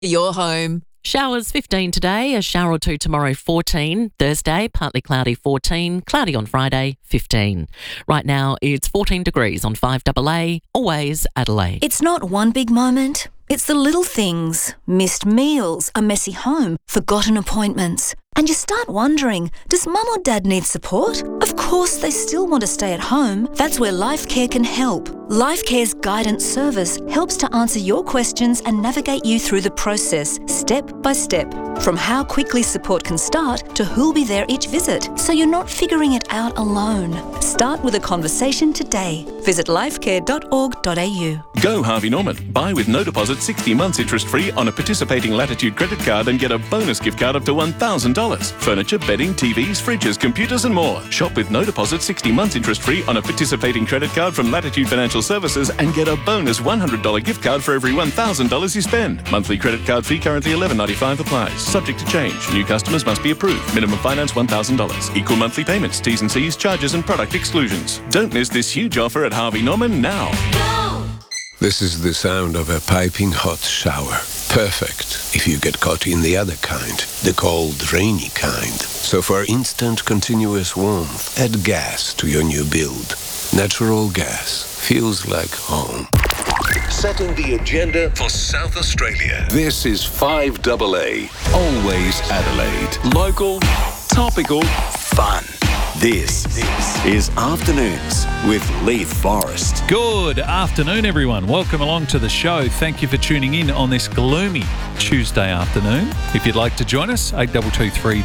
your home. Showers 15 today, a shower or two tomorrow 14. Thursday, partly cloudy 14. Cloudy on Friday 15. Right now it's 14 degrees on 5AA, always Adelaide. It's not one big moment. It's the little things. Missed meals, a messy home, forgotten appointments. And you start wondering, does mum or dad need support? Of course they still want to stay at home. That's where LifeCare can help. LifeCare's guidance service helps to answer your questions and navigate you through the process, step by step. From how quickly support can start to who'll be there each visit, so you're not figuring it out alone. Start with a conversation today. Visit lifecare.org.au. Go Harvey Norman. Buy with no deposit 60 months interest-free on a participating Latitude credit card and get a bonus gift card up to $1,000. Furniture, bedding, TVs, fridges, computers and more. Shop with no deposit 60 months interest-free on a participating credit card from Latitude Financial Services and get a bonus $100 gift card for every $1,000 you spend. Monthly credit card fee currently $11.95 applies. Subject to change. New customers must be approved. Minimum finance $1,000. Equal monthly payments. T's and C's, charges and product exclusions. Don't miss this huge offer at Harvey Norman now. Go! This is the sound of a piping hot shower. Perfect if you get caught in the other kind, the cold, rainy kind. So for instant, continuous warmth, add gas to your new build. Natural gas feels like home. Setting the agenda for South Australia. This is 5AA, always Adelaide. Local, topical, fun. This is Afternoons with Leith Forrest. Good afternoon, everyone. Welcome along to the show. Thank you for tuning in on this gloomy Tuesday afternoon. If you'd like to join us, 8223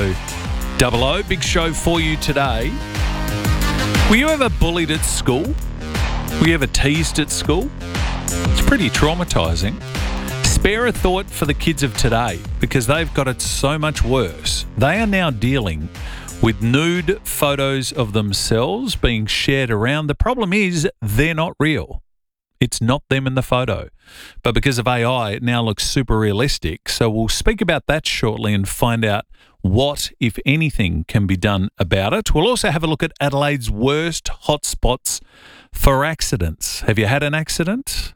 0000. Big show for you today. Were you ever bullied at school? Were you ever teased at school? It's pretty traumatising. Spare a thought for the kids of today because they've got it so much worse. They are now dealing with nude photos of themselves being shared around. The problem is they're not real. It's not them in the photo. But because of AI, it now looks super realistic. So we'll speak about that shortly and find out what, if anything, can be done about it. We'll also have a look at Adelaide's worst hotspots for accidents. Have you had an accident?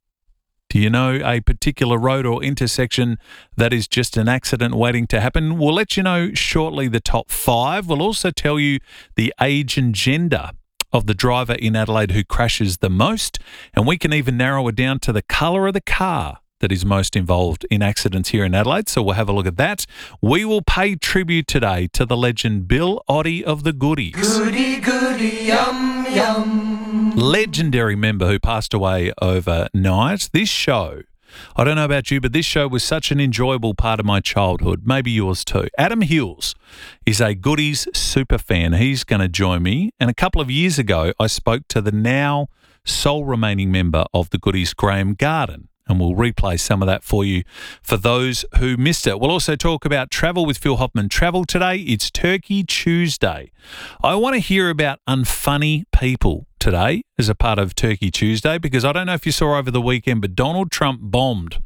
Do you know a particular road or intersection that is just an accident waiting to happen? We'll let you know shortly the top 5. We'll also tell you the age and gender of the driver in Adelaide who crashes the most, and we can even narrow it down to the colour of the car that is most involved in accidents here in Adelaide, so we'll have a look at that. We will pay tribute today to the legend Bill Oddie of the Goodies. Goody, goody, yum, yum. Legendary member who passed away overnight. This show, I don't know about you, but this show was such an enjoyable part of my childhood, maybe yours too. Adam Hills is a Goodies super fan. He's going to join me. And a couple of years ago, I spoke to the now sole remaining member of the Goodies, Graham Garden. And we'll replay some of that for you for those who missed it. We'll also talk about travel with Phil Hoffman Travel today. It's Turkey Tuesday. I want to hear about unfunny people today as a part of Turkey Tuesday because I don't know if you saw over the weekend, but Donald Trump bombed,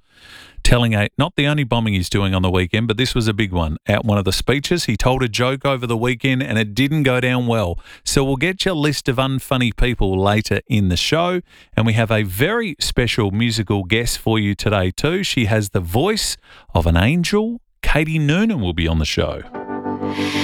not the only bombing he's doing on the weekend, but this was a big one. At one of the speeches, he told a joke over the weekend and it didn't go down well. So we'll get you a list of unfunny people later in the show. And we have a very special musical guest for you today too. She has the voice of an angel. Katie Noonan will be on the show.